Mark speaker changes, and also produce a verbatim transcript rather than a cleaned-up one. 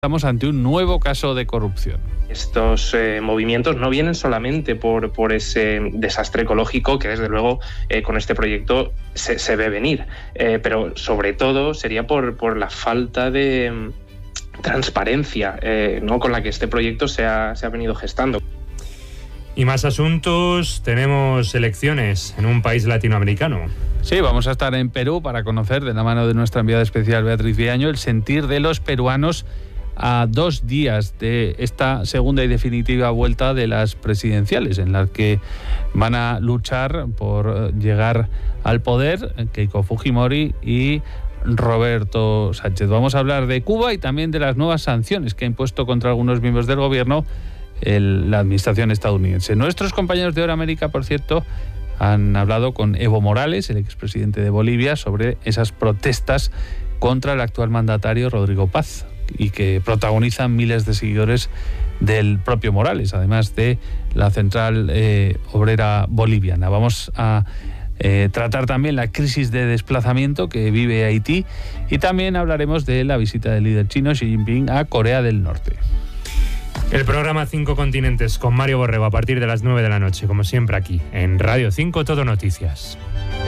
Speaker 1: Estamos ante un nuevo caso de corrupción.
Speaker 2: Estos eh, movimientos no vienen solamente por, por ese desastre ecológico que desde luego eh, con este proyecto se, se ve venir, eh, pero sobre todo sería por, por la falta de mm, transparencia eh, ¿no? con la que este proyecto se ha, se ha venido gestando.
Speaker 3: Y más asuntos, tenemos elecciones en un país latinoamericano.
Speaker 1: Sí, vamos a estar en Perú para conocer de la mano de nuestra enviada especial Beatriz Viaño el sentir de los peruanos a dos días de esta segunda y definitiva vuelta de las presidenciales, en las que van a luchar por llegar al poder Keiko Fujimori y Roberto Sánchez. Vamos a hablar de Cuba y también de las nuevas sanciones que ha impuesto contra algunos miembros del gobierno el, la administración estadounidense. Nuestros compañeros de Hora América, por cierto, han hablado con Evo Morales, el expresidente de Bolivia, sobre esas protestas contra el actual mandatario Rodrigo Paz, y que protagonizan miles de seguidores del propio Morales, además de la Central eh, Obrera Boliviana. Vamos a eh, tratar también la crisis de desplazamiento que vive Haití y también hablaremos de la visita del líder chino Xi Jinping a Corea del Norte.
Speaker 3: El programa Cinco Continentes con Mario Borrego a partir de las nueve de la noche, como siempre aquí en Radio cinco Todo Noticias.